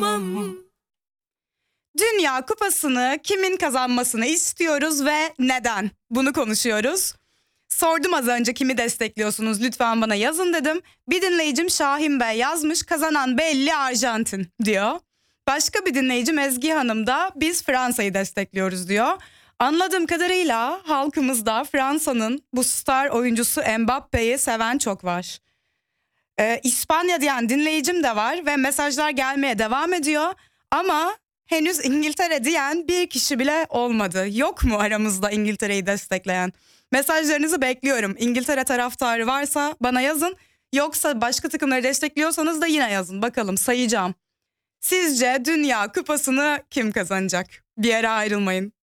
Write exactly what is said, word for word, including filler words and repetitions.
Dünya Kupası'nı kimin kazanmasını istiyoruz ve neden? Bunu konuşuyoruz. Sordum az önce kimi destekliyorsunuz lütfen bana yazın dedim. Bir dinleyicim Şahin Bey yazmış, kazanan belli Arjantin diyor. Başka bir dinleyicim Ezgi Hanım da biz Fransa'yı destekliyoruz diyor. Anladığım kadarıyla halkımızda Fransa'nın bu star oyuncusu Mbappe'yi seven çok var. Ee, İspanya diyen dinleyicim de var ve mesajlar gelmeye devam ediyor. Ama henüz İngiltere diyen bir kişi bile olmadı. Yok mu aramızda İngiltere'yi destekleyen? Mesajlarınızı bekliyorum. İngiltere taraftarı varsa bana yazın. Yoksa başka takımları destekliyorsanız da yine yazın. Bakalım sayacağım. Sizce Dünya Kupası'nı kim kazanacak? Bir yere ayrılmayın.